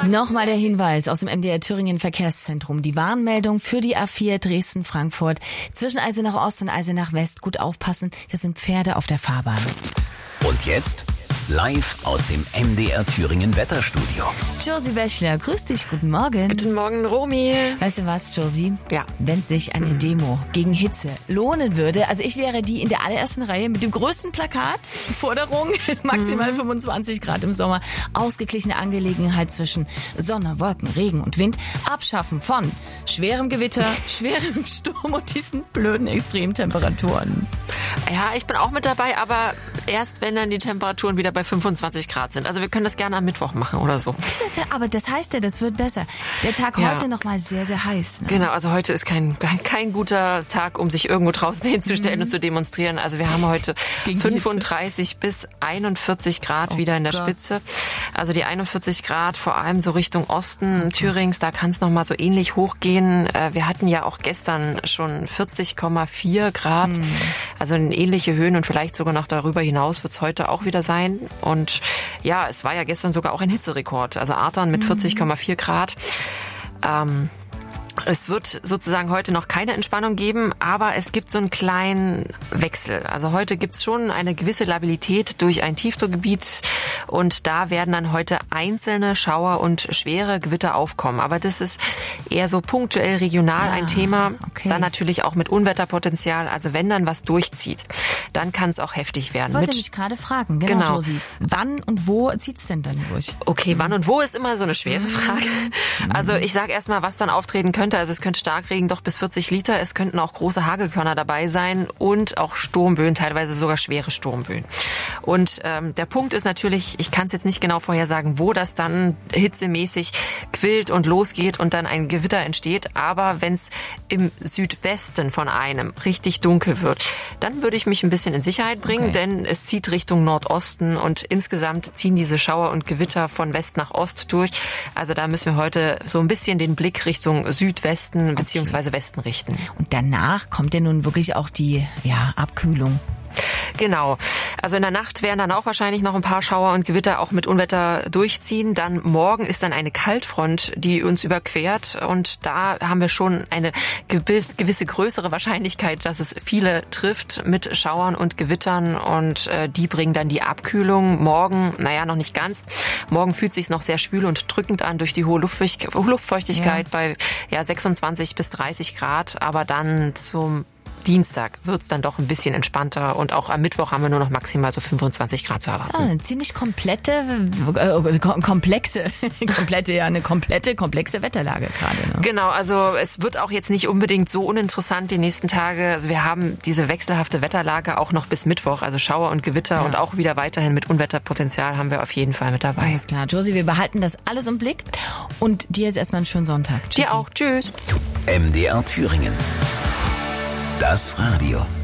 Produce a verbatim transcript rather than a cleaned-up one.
Nochmal der Hinweis aus dem M D R Thüringen Verkehrszentrum. Die Warnmeldung für die A vier Dresden-Frankfurt. Zwischen Eisenach Ost und Eisenach West. Gut aufpassen, das sind Pferde auf der Fahrbahn. Und jetzt live aus dem M D R Thüringen Wetterstudio. Josie Bächler, grüß dich, guten Morgen. Guten Morgen, Romy. Weißt du was, Josie? Ja. Wenn sich eine Demo gegen Hitze lohnen würde, also ich wäre die in der allerersten Reihe mit dem größten Plakat, Forderung, maximal mhm. fünfundzwanzig Grad im Sommer, ausgeglichene Angelegenheit zwischen Sonne, Wolken, Regen und Wind, Abschaffen von schwerem Gewitter, schwerem Sturm und diesen blöden Extremtemperaturen. Ja, ich bin auch mit dabei, aber erst wenn dann die Temperaturen wieder bei fünfundzwanzig Grad sind. Also wir können das gerne am Mittwoch machen oder so. Das, aber das heißt ja, das wird besser. Der Tag ja. heute noch mal sehr, sehr heiß. Ne? Genau, also heute ist kein, kein, kein guter Tag, um sich irgendwo draußen hinzustellen mhm. und zu demonstrieren. Also wir haben heute Gegen fünfunddreißig bis einundvierzig Grad oh wieder in der Gott. Spitze. Also die einundvierzig Grad, vor allem so Richtung Osten okay. Thürings, da kann es noch mal so ähnlich hochgehen. Wir hatten ja auch gestern schon vierzig Komma vier Grad. Mhm. Also in ähnliche Höhen und vielleicht sogar noch darüber hinaus wird es heute auch wieder sein. Und ja, es war ja gestern sogar auch ein Hitzerekord. Also Artern mit vierzig Komma vier Grad. Ähm, Es wird sozusagen heute noch keine Entspannung geben, aber es gibt so einen kleinen Wechsel. Also heute gibt es schon eine gewisse Labilität durch ein Tiefdruckgebiet und da werden dann heute einzelne Schauer und schwere Gewitter aufkommen. Aber das ist eher so punktuell regional ah, ein Thema. Okay. Dann natürlich auch mit Unwetterpotenzial. Also wenn dann was durchzieht, dann kann es auch heftig werden. Ich wollte mit, mich gerade fragen, genau, genau. Josie. Wann und wo zieht's denn dann durch? Okay, mhm. wann und wo ist immer so eine schwere Frage. Also ich sage erstmal, was dann auftreten könnte. Also es könnte Starkregen doch bis vierzig Liter. Es könnten auch große Hagelkörner dabei sein und auch Sturmböen, teilweise sogar schwere Sturmböen. Und ähm, der Punkt ist natürlich, ich kann es jetzt nicht genau vorhersagen, wo das dann hitzemäßig quillt und losgeht und dann ein Gewitter entsteht. Aber wenn es im Südwesten von einem richtig dunkel wird, dann würde ich mich ein bisschen in Sicherheit bringen, okay. denn es zieht Richtung Nordosten und insgesamt ziehen diese Schauer und Gewitter von West nach Ost durch. Also da müssen wir heute so ein bisschen den Blick Richtung Südwesten okay. bzw. Westen richten. Und danach kommt ja nun wirklich auch die ja, Abkühlung. Genau. Also in der Nacht werden dann auch wahrscheinlich noch ein paar Schauer und Gewitter auch mit Unwetter durchziehen. Dann morgen ist dann eine Kaltfront, die uns überquert. Und da haben wir schon eine gewisse größere Wahrscheinlichkeit, dass es viele trifft mit Schauern und Gewittern. Und äh, die bringen dann die Abkühlung. Morgen, naja, noch nicht ganz. Morgen fühlt es sich noch sehr schwül und drückend an durch die hohe Luftfeuchtigkeit ja. bei ja, sechsundzwanzig bis dreißig Grad. Aber dann zum Dienstag wird es dann doch ein bisschen entspannter und auch am Mittwoch haben wir nur noch maximal so fünfundzwanzig Grad zu erwarten. Ah, eine ziemlich komplette, äh, komplexe, komplette, ja, eine komplette, komplexe Wetterlage gerade. Ne? Genau, also es wird auch jetzt nicht unbedingt so uninteressant die nächsten Tage. Also wir haben diese wechselhafte Wetterlage auch noch bis Mittwoch, also Schauer und Gewitter ja. und auch wieder weiterhin mit Unwetterpotenzial haben wir auf jeden Fall mit dabei. Alles klar, Josie, wir behalten das alles im Blick und dir jetzt erstmal einen schönen Sonntag. Tschüssi. Dir auch, tschüss. M D R Thüringen. Das Radio.